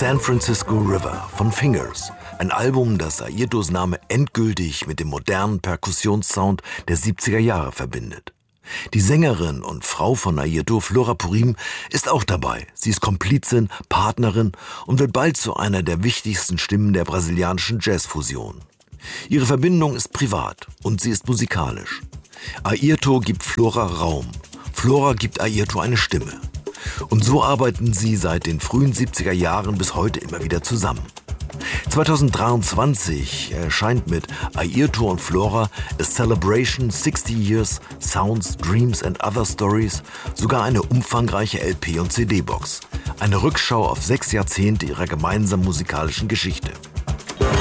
San Francisco River von Fingers. Ein Album, das Airtos Name endgültig mit dem modernen Perkussionssound der 70er Jahre verbindet. Die Sängerin und Frau von Airto, Flora Purim, ist auch dabei. Sie ist Komplizin, Partnerin und wird bald zu einer der wichtigsten Stimmen der brasilianischen Jazzfusion. Ihre Verbindung ist privat und sie ist musikalisch. Airto gibt Flora Raum. Flora gibt Airto eine Stimme. Und so arbeiten sie seit den frühen 70er Jahren bis heute immer wieder zusammen. 2023 erscheint mit Airto und Flora A Celebration 60 Years Sounds, Dreams and Other Stories sogar eine umfangreiche LP- und CD-Box. Eine Rückschau auf 6 Jahrzehnte ihrer gemeinsamen musikalischen Geschichte.